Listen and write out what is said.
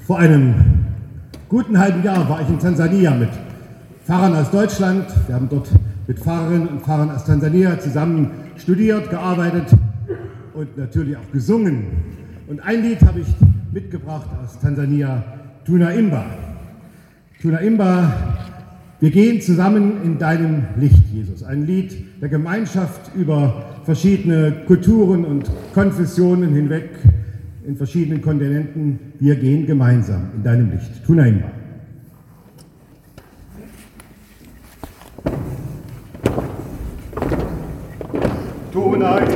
Vor einem guten halben Jahr war ich in Tansania mit Pfarrern aus Deutschland. Wir haben dort mit Pfarrerinnen und Pfarrern aus Tansania zusammen studiert, gearbeitet und natürlich auch gesungen. Und ein Lied habe ich mitgebracht aus Tansania, Tunaimba. Tunaimba, wir gehen zusammen in deinem Licht, Jesus. Ein Lied der Gemeinschaft über verschiedene Kulturen und Konfessionen hinweg, in verschiedenen Kontinenten. Wir gehen gemeinsam in deinem Licht. Tunaimba. Tunaimba.